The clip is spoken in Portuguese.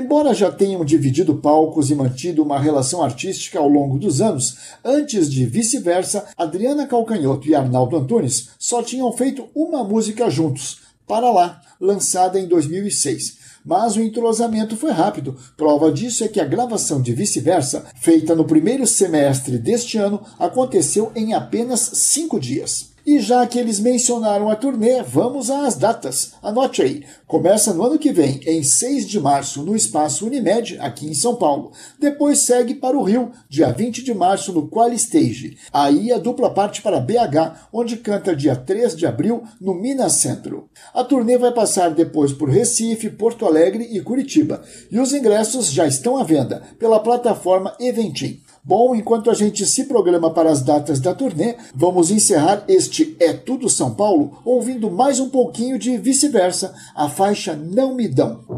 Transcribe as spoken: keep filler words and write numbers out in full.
Embora já tenham dividido palcos e mantido uma relação artística ao longo dos anos, antes de Vice-Versa, Adriana Calcanhoto e Arnaldo Antunes só tinham feito uma música juntos, Para Lá, lançada em dois mil e seis. Mas o entrosamento foi rápido. Prova disso é que a gravação de Vice-Versa, feita no primeiro semestre deste ano, aconteceu em apenas cinco dias. E já que eles mencionaram a turnê, vamos às datas. Anote aí. Começa no ano que vem, em seis de março, no Espaço Unimed, aqui em São Paulo. Depois segue para o Rio, dia vinte de março, no Qualistage. Aí a dupla parte para B H, onde canta dia três de abril, no Minas Centro. A turnê vai passar depois por Recife, Porto Alegre e Curitiba. E os ingressos já estão à venda pela plataforma Eventim. Bom, enquanto a gente se programa para as datas da turnê, vamos encerrar este É Tudo São Paulo ouvindo mais um pouquinho de Vice-Versa, a faixa Não Me Dão.